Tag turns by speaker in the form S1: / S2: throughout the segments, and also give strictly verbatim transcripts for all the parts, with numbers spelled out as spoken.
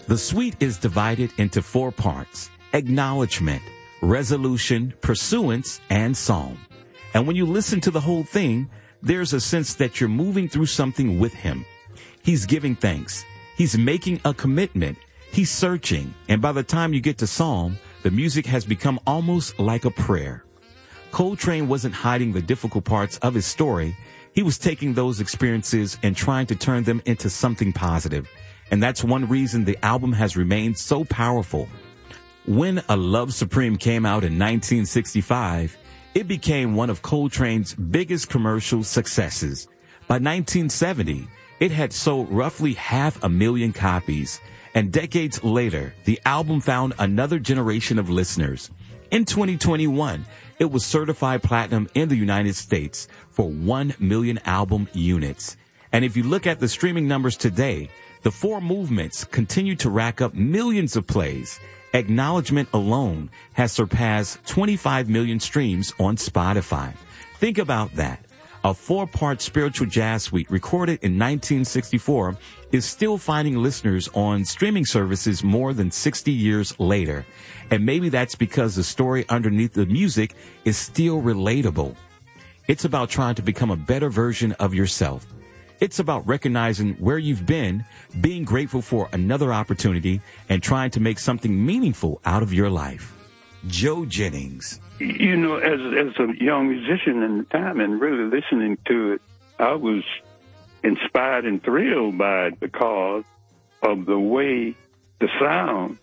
S1: The suite is divided into four parts: acknowledgement, resolution, pursuance, and psalm. And when you listen to the whole thing, there's a sense that you're moving through something with him. He's giving thanks. He's making a commitment. He's searching. And by the time you get to psalm, the music has become almost like a prayer. Coltrane wasn't hiding the difficult parts of his story. He was taking those experiences and trying to turn them into something positive. And that's one reason the album has remained so powerful. When A Love Supreme came out in nineteen sixty-five, it became one of Coltrane's biggest commercial successes. By nineteen seventy, it had sold roughly half a million copies. And decades later, the album found another generation of listeners. In twenty twenty-one, it was certified platinum in the United States for one million album units. And if you look at the streaming numbers today, the four movements continue to rack up millions of plays. Acknowledgement alone has surpassed twenty-five million streams on Spotify. Think about that. A four-part spiritual jazz suite recorded in nineteen sixty-four is still finding listeners on streaming services more than sixty years later. And maybe that's because the story underneath the music is still relatable. It's about trying to become a better version of yourself. It's about recognizing where you've been, being grateful for another opportunity, and trying to make something meaningful out of your life. Joe Jennings.
S2: You know, as as a young musician in the time and really listening to it, I was inspired and thrilled by it because of the way the sound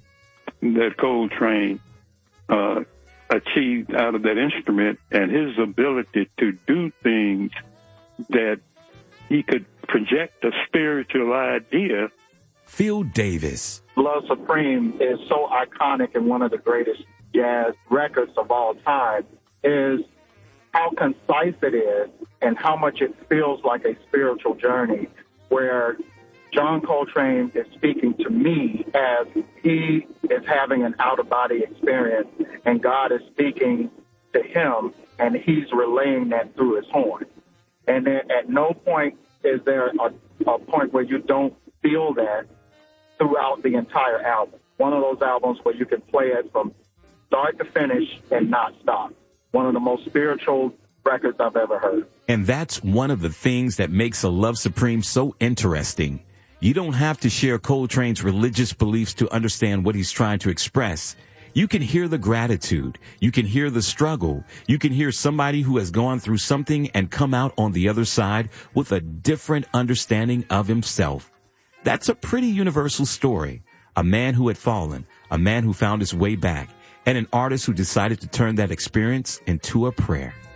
S2: that Coltrane uh, achieved out of that instrument and his ability to do things that he could project a spiritual idea.
S1: Phil Davis.
S3: Love Supreme is so iconic and one of the greatest jazz records of all time, is how concise it is and how much it feels like a spiritual journey where John Coltrane is speaking to me as he is having an out-of-body experience, and God is speaking to him, and he's relaying that through his horn. And then at no point is there a, a point where you don't feel that throughout the entire album. One of those albums where you can play it from start to finish and not stop. One of the most spiritual records I've ever heard.
S1: And that's one of the things that makes A Love Supreme so interesting. You don't have to share Coltrane's religious beliefs to understand what he's trying to express. You can hear the gratitude. You can hear the struggle. You can hear somebody who has gone through something and come out on the other side with a different understanding of himself. That's a pretty universal story. A man who had fallen, a man who found his way back, and an artist who decided to turn that experience into a prayer.